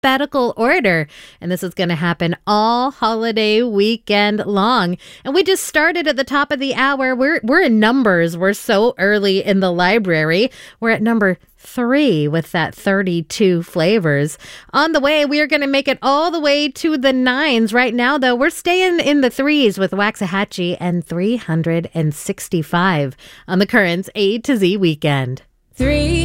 alphabetical order. And this is going to happen all holiday weekend long. And we just started at the top of the hour. We're in numbers. We're so early in the library. We're at number 3 with that 32 flavors. On the way, we are going to make it all the way to the 9s. Right now, though, we're staying in the 3s with Waxahachie and 365 on the Currents A to Z weekend. 3